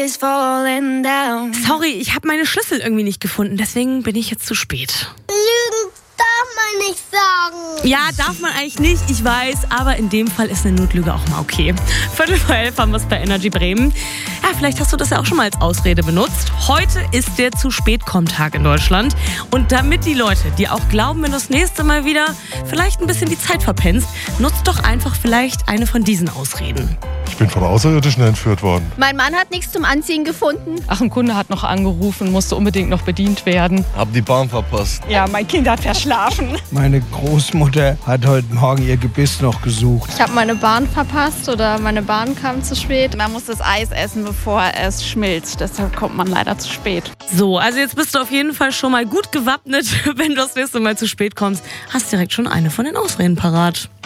is falling down. Sorry, ich habe meine Schlüssel irgendwie nicht gefunden, deswegen bin ich jetzt zu spät. Lügen darf man nicht sagen. Ja, darf man eigentlich nicht, ich weiß, aber in dem Fall ist eine Notlüge auch mal okay. 11:45 haben wir es bei Energy Bremen. Ja, vielleicht hast du das ja auch schon mal als Ausrede benutzt. Heute ist der Zu-Spät-Komm-Tag in Deutschland. Und damit die Leute, die auch glauben, wenn du das nächste Mal wieder vielleicht ein bisschen die Zeit verpennst, nutzt doch einfach vielleicht eine von diesen Ausreden. Ich bin von Außerirdischen entführt worden. Mein Mann hat nichts zum Anziehen gefunden. Ach, ein Kunde hat noch angerufen, musste unbedingt noch bedient werden. Hab die Bahn verpasst. Ja, mein Kind hat verschlafen. Meine Großmutter hat heute Morgen ihr Gebiss noch gesucht. Ich habe meine Bahn verpasst oder meine Bahn kam zu spät. Man muss das Eis essen, bevor es schmilzt. Deshalb kommt man leider zu spät. So, also jetzt bist du auf jeden Fall schon mal gut gewappnet. Wenn du das nächste Mal zu spät kommst, hast direkt schon eine von den Ausreden parat.